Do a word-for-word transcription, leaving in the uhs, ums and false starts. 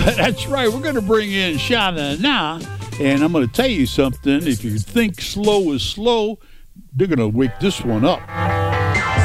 That's right. We're going to bring in Shana now, and I'm going to tell you something. If you think slow is slow, they're going to wake this one up.